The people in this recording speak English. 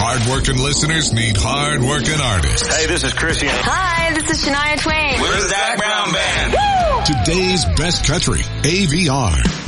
Hard-working listeners need hard-working artists. Hey, this is Chrissy. Hi, this is Shania Twain. We're the Zac Brown Band. Woo! Today's best country, AVR.